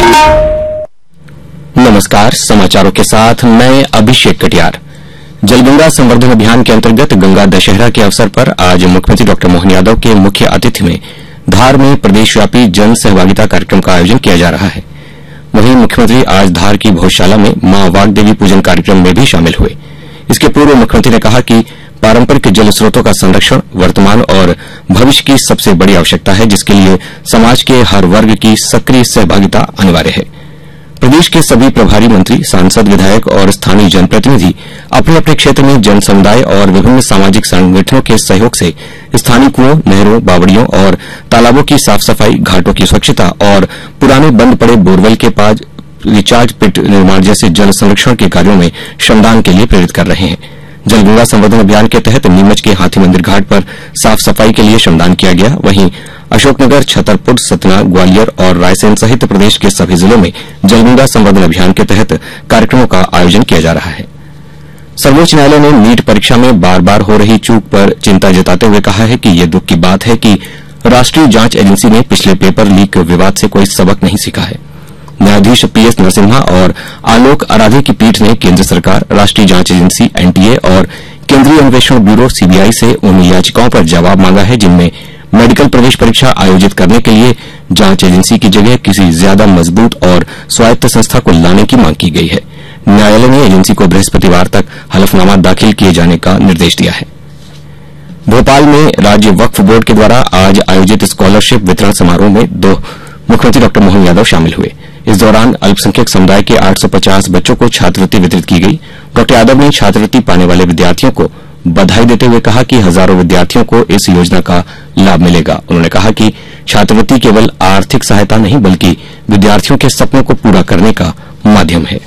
नमस्कार, समाचारों के साथ मैं अभिषेक कटियार। जलगंगा संवर्धन अभियान के अंतर्गत गंगा दशहरा के अवसर पर आज मुख्यमंत्री डॉ मोहन यादव के मुख्य आतिथ्य में धार में प्रदेशव्यापी जन सहभागिता कार्यक्रम का आयोजन किया जा रहा है। वहीं मुख्यमंत्री आज धार की भोजशाला में मां वाग्देवी पूजन कार्यक्रम में भी शामिल हुए। इसके पूर्व मुख्यमंत्री ने कहा कि पारंपरिक जल स्रोतों का संरक्षण वर्तमान और भविष्य की सबसे बड़ी आवश्यकता है, जिसके लिए समाज के हर वर्ग की सक्रिय सहभागिता अनिवार्य है। प्रदेश के सभी प्रभारी मंत्री, सांसद, विधायक और स्थानीय जनप्रतिनिधि अपने अपने क्षेत्र में जन समुदाय और विभिन्न सामाजिक संगठनों के सहयोग से स्थानीय कुओं, नहरों, बावड़ियों और तालाबों की साफ सफाई, घाटों की स्वच्छता और पुराने बंद पड़े बोरवेल के पास रिचार्ज पिट निर्माण जैसे जल संरक्षण के कार्यों में श्रमदान के लिए प्रेरित कर रहे हैं। जलगंगा संवर्धन अभियान के तहत नीमच के हाथी मंदिर घाट पर साफ सफाई के लिए श्रमदान किया गया। वहीं अशोकनगर, छतरपुर, सतना, ग्वालियर और रायसेन सहित प्रदेश के सभी जिलों में जलगंगा संवर्धन अभियान के तहत कार्यक्रमों का आयोजन किया जा रहा है। सर्वोच्च न्यायालय ने नीट परीक्षा में बार बार हो रही चूक पर चिंता जताते हुए कहा है कि ये दुख की बात है कि राष्ट्रीय जांच एजेंसी ने पिछले पेपर लीक विवाद से कोई सबक नहीं सीखा है। न्यायाधीश पीएस नरसिम्हा और आलोक आराधे की पीठ ने केंद्र सरकार, राष्ट्रीय जांच एजेंसी एनटीए और केंद्रीय अन्वेषण ब्यूरो सीबीआई से उन याचिकाओं पर जवाब मांगा है जिनमें मेडिकल प्रवेश परीक्षा आयोजित करने के लिए जांच एजेंसी की जगह किसी ज्यादा मजबूत और स्वायत्त संस्था को लाने की मांग की गई है। न्यायालय ने एजेंसी को बृहस्पतिवार तक हलफनामा दाखिल किए जाने का निर्देश दिया है। भोपाल में राज्य वक्फ बोर्ड के द्वारा आज आयोजित स्कॉलरशिप वितरण समारोह में मुख्यमंत्री डॉ मोहन यादव शामिल हुए। इस दौरान अल्पसंख्यक समुदाय के 850 बच्चों को छात्रवृत्ति वितरित की गई। डॉ यादव ने छात्रवृत्ति पाने वाले विद्यार्थियों को बधाई देते हुए कहा कि हजारों विद्यार्थियों को इस योजना का लाभ मिलेगा। उन्होंने कहा कि छात्रवृत्ति केवल आर्थिक सहायता नहीं बल्कि विद्यार्थियों के सपनों को पूरा करने का माध्यम है।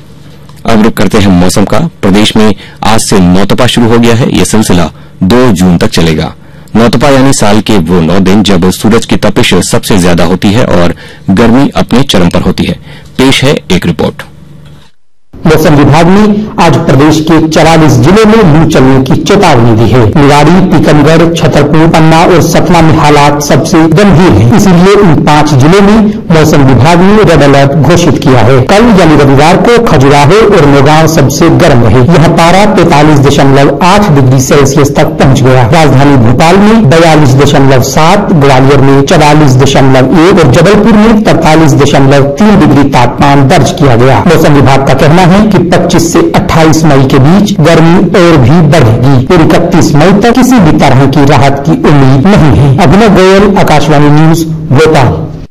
अब रुक करते हैं मौसम का। प्रदेश में आज से नौतपा शुरू हो गया है। यह सिलसिला 2 जून तक चलेगा। नौतपा यानी साल के वो 9 दिन जब सूरज की तपिश सबसे ज्यादा होती है और गर्मी अपने चरम पर होती है। पेश है एक रिपोर्ट। मौसम विभाग ने आज प्रदेश के 44 जिलों में लू चलने की चेतावनी दी है। निवाड़ी, टीकमगढ़, छतरपुर, पन्ना और सतना में हालात सबसे गंभीर हैं। इसीलिए इन 5 जिलों में मौसम विभाग ने रेड अलर्ट घोषित किया है। कल यानी रविवार को खजुराहो और नौगांव सबसे गर्म रहे। यहाँ पारा 45.8 डिग्री सेल्सियस तक पहुँच गया। राजधानी भोपाल में 42.7, ग्वालियर में 44.1 और जबलपुर में 43.3 डिग्री तापमान दर्ज किया गया। मौसम विभाग का कहना है कि 25 से 28 मई के बीच गर्मी और भी बढ़ेगी और 31 मई तक किसी भी तरह की राहत की उम्मीद नहीं है। अभिनव गोयल, आकाशवाणी न्यूज, भोपाल।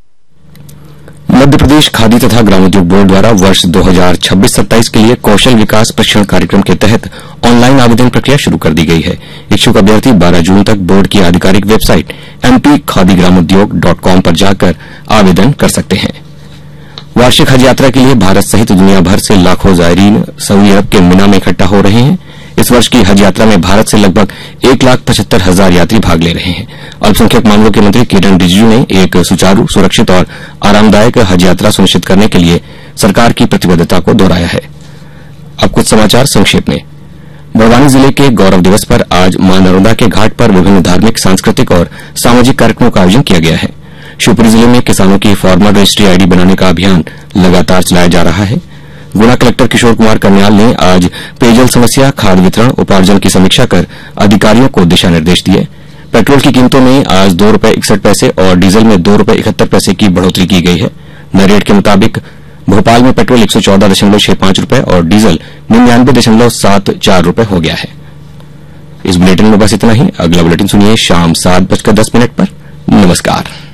मध्य प्रदेश खादी तथा ग्रामोद्योग बोर्ड द्वारा वर्ष 2026-27 के लिए कौशल विकास प्रशिक्षण कार्यक्रम के तहत ऑनलाइन आवेदन प्रक्रिया शुरू कर दी गई है। इच्छुक अभ्यर्थी 12 जून तक बोर्ड की आधिकारिक वेबसाइट mpkhadigramodyog.com पर जाकर आवेदन कर सकते हैं। वार्षिक हज यात्रा के लिए भारत सहित दुनिया भर से लाखों जायरीन सऊदी अरब के मिना में इकट्ठा हो रहे हैं। इस वर्ष की हज यात्रा में भारत से लगभग 1,75,000 यात्री भाग ले रहे हैं। अल्पसंख्यक मामलों के मंत्री किरण रिजिजू ने एक सुचारू, सुरक्षित और आरामदायक हज यात्रा सुनिश्चित करने के लिए सरकार की प्रतिबद्धता को दोहराया है। अब कुछ समाचार संक्षेप में। बड़वानी जिले के गौरव दिवस पर आज मां नर्मदा के घाट पर विभिन्न धार्मिक, सांस्कृतिक और सामाजिक कार्यक्रमों का आयोजन किया गया है। शिवपुरी जिले में किसानों की फार्मर रजिस्ट्री आईडी बनाने का अभियान लगातार चलाया जा रहा है। गुना कलेक्टर किशोर कुमार कर्नयाल ने आज पेयजल समस्या, खाद वितरण, उपार्जन की समीक्षा कर अधिकारियों को दिशा निर्देश दिए। पेट्रोल की कीमतों में आज ₹2.61 और डीजल में ₹2.71 की बढ़ोतरी की गई है। नए रेट के मुताबिक भोपाल में पेट्रोल 114.65 रुपए और डीजल 99.74 हो गया है। इस बुलेटिन में बस इतना ही। अगला बुलेटिन सुनिए शाम 7:10 पर। नमस्कार।